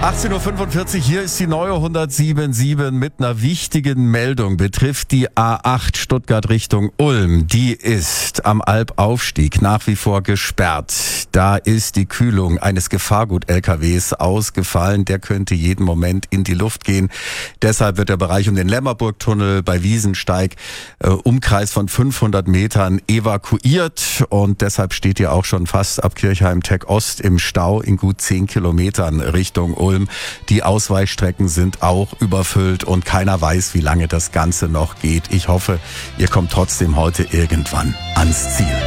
18.45 Uhr, hier ist die neue 107.7 mit einer wichtigen Meldung. Betrifft die A8 Stuttgart Richtung Ulm. Die ist am Albaufstieg nach wie vor gesperrt. Da ist die Kühlung eines Gefahrgut-LKWs ausgefallen. Der könnte jeden Moment in die Luft gehen. Deshalb wird der Bereich um den Lämmerburgtunnel bei Wiesensteig, Umkreis von 500 Metern, evakuiert. Und deshalb steht ihr auch schon fast ab Kirchheim-Tech Ost im Stau in gut 10 Kilometern Richtung Ulm. Die Ausweichstrecken sind auch überfüllt und keiner weiß, wie lange das Ganze noch geht. Ich hoffe, ihr kommt trotzdem heute irgendwann ans Ziel.